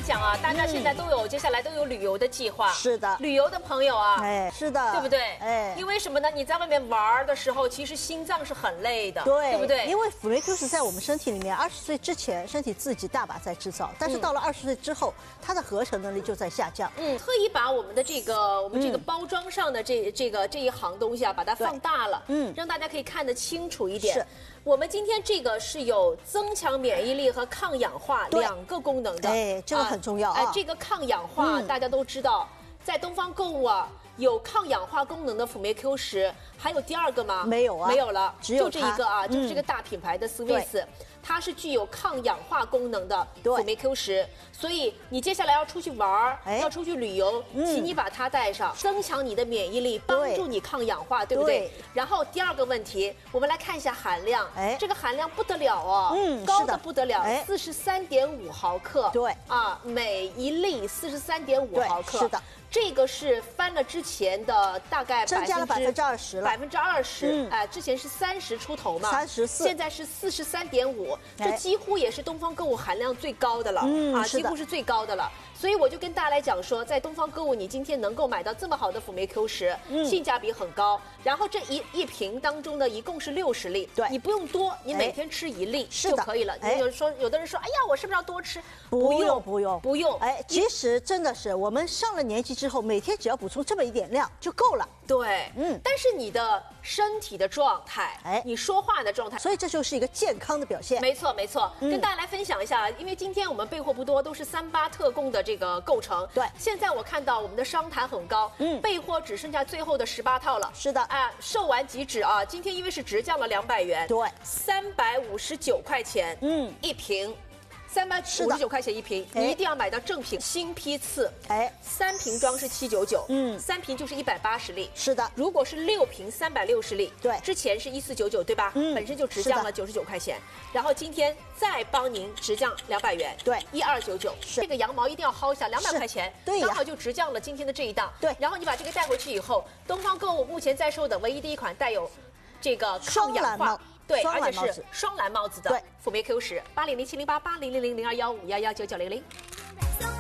想啊，大家现在接下来都有旅游的计划。 是的， 旅游的朋友啊， 哎，是的， 对不对？ 哎， 因为什么呢？你在外面玩的时候，其实心脏是很累的， 对不对？ 因为辅酶 Q 是在我们身体里面，20岁之前身体自己大把在制造，但是到了20岁之后，它的合成能力就在下降。 特意把我们的这个包装上的这一行东西啊，把它放大了，让大家可以看得清楚一点。 是。 我们今天这个是有增强免疫力和抗氧化2个功能的， 哎，这个很重要啊。 这个抗氧化大家都知道，在东方购物啊有抗氧化功能的辅酶 Q10，还有第二个吗？ 没有啊， 没有了， 只有就这一个啊，就是这个大品牌的 Swiss。它是具有抗氧化功能的辅酶 Q10，所以你接下来要出去玩要出去旅游，请你把它带上，增强你的免疫力，帮助你抗氧化，对不对？然后第二个问题，我们来看一下含量，这个含量不得了哦，高的不得了，43.5毫克， 对啊，每一粒43.5毫克， 是的。 这个是翻了之前的大概增加了20%了 ，20%，哎，之前是30出头嘛 ，34， 现在是43.5，这几乎也是东方购物含量最高的了，几乎是最高的了。所以我就跟大家来讲说，在东方购物，你今天能够买到这么好的辅酶 Q10，性价比很高。然后这一瓶当中呢，一共是60粒， 对， 你不用多，你每天吃1粒就可以了。有的人说，哎呀，我是不是要多吃？ 不用。 哎， 其实真的是我们上了年纪之后，每天只要补充这么一点量就够了。 对，但是你的身体的状态，你说话的状态， 所以这就是一个健康的表现。 没错，跟大家来分享一下，因为今天我们备货不多，都是38特供的这个构成。 对， 现在我看到我们的商谈很高，备货只剩下最后的18套了。 是的， 哎，售完即止啊！今天因为是直降了200元， 对 ，359块钱，一瓶。359块钱一瓶，你一定要买到正品新批次。哎，3瓶装是799，3瓶就是180粒。 是的， 如果是6瓶360粒， 对， 之前是1499，对吧？本身就直降了99块钱，然后今天再帮您直降200元， 对 ，1299。这个羊毛一定要薅一下，200块钱， 对， 刚好就直降了今天的这一档。 对， 然后你把这个带回去以后，东方购物目前在售的唯一的一款带有这个抗氧化。对，而且是双蓝帽子的辅酶 Q10，80070880000215119900。